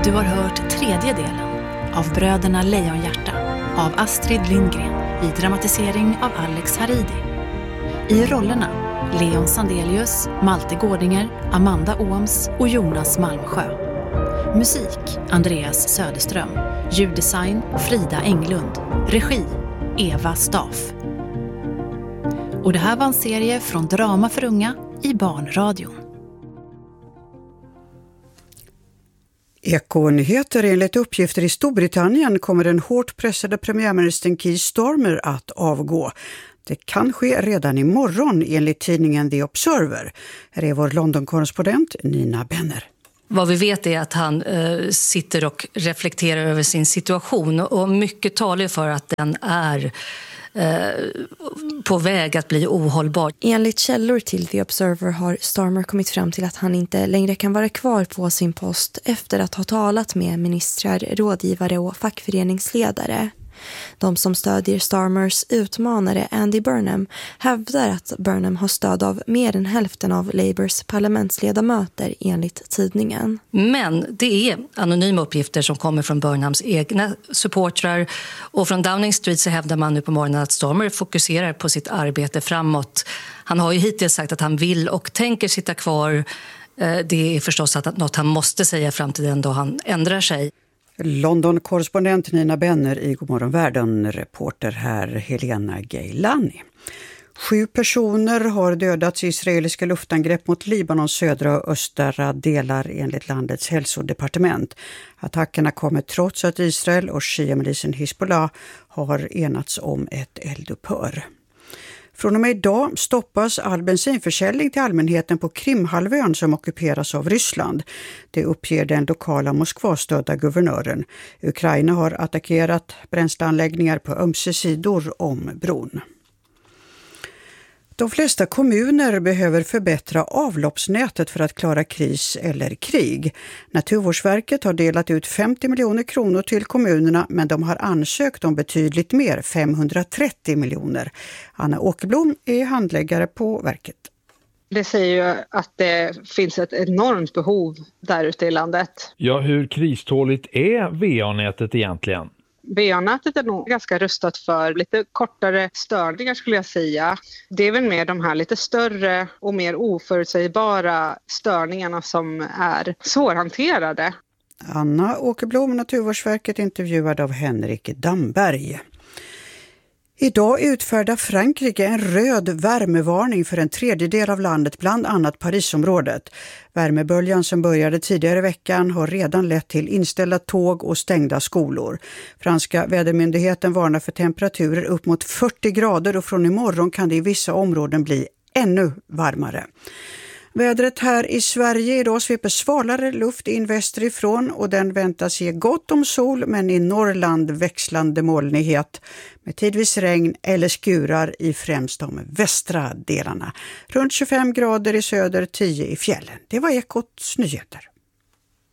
Du har hört tredje delen av Bröderna Lejonhjärta av Astrid Lindgren i dramatisering av Alex Haridi. I rollerna Leon Sandelius, Malte Gårdinger, Amanda Ooms och Jonas Malmsjö. Musik Andreas Söderström. Ljuddesign Frida Englund. Regi Eva Staff. Och det här var en serie från Drama för unga i Barnradion. Ekonyheter. Enligt uppgifter i Storbritannien kommer den hårt pressade premiärministern Keir Starmer att avgå. Det kan ske redan imorgon enligt tidningen The Observer. Här är vår London-korrespondent Nina Benner. Vad vi vet är att han sitter och reflekterar över sin situation och mycket talar för att den är på väg att bli ohållbar. Enligt källor till The Observer har Starmer kommit fram till att han inte längre kan vara kvar på sin post efter att ha talat med ministrar, rådgivare och fackföreningsledare. De som stödjer Starmers utmanare Andy Burnham hävdar att Burnham har stöd av mer än hälften av Labours parlamentsledamöter enligt tidningen. Men det är anonyma uppgifter som kommer från Burnhams egna supportrar, och från Downing Street så hävdar man nu på morgonen att Starmer fokuserar på sitt arbete framåt. Han har ju hittills sagt att han vill och tänker sitta kvar. Det är förstås något han måste säga fram till den dag han ändrar sig. London-korrespondent Nina Benner i Godmorgon Världen, reporter här Helena Gailani. 7 personer har dödats i israeliska luftangrepp mot Libanons södra och östra delar enligt landets hälsodepartement. Attackerna kommer trots att Israel och Shia-milisen Hezbollah har enats om ett eldupphör. Från och med idag stoppas all bensinförsäljning till allmänheten på Krimhalvön som ockuperas av Ryssland. Det uppger den lokala Moskvastödda guvernören. Ukraina har attackerat bränsleanläggningar på ömse sidor om bron. De flesta kommuner behöver förbättra avloppsnätet för att klara kris eller krig. Naturvårdsverket har delat ut 50 miljoner kronor till kommunerna, men de har ansökt om betydligt mer, 530 miljoner. Anna Åkerblom är handläggare på verket. Det säger ju att det finns ett enormt behov där ute i landet. Ja, hur kriståligt är VA-nätet egentligen? VA-nätet är nog ganska rustat för lite kortare störningar skulle jag säga. Det är väl mer de här lite större och mer oförutsägbara störningarna som är svårhanterade. Anna Åkerblom, Naturvårdsverket, intervjuad av Henrik Damberg. Idag utfärdar Frankrike en röd värmevarning för en tredjedel av landet, bland annat Parisområdet. Värmeböljan som började tidigare i veckan har redan lett till inställda tåg och stängda skolor. Franska vädermyndigheten varnar för temperaturer upp mot 40 grader och från imorgon kan det i vissa områden bli ännu varmare. Vädret här i Sverige idag sveper svalare luft in västerifrån och den väntas ge gott om sol, men i Norrland växlande molnighet med tidvis regn eller skurar i främst de västra delarna. Runt 25 grader i söder, 10 i fjällen. Det var Ekots nyheter.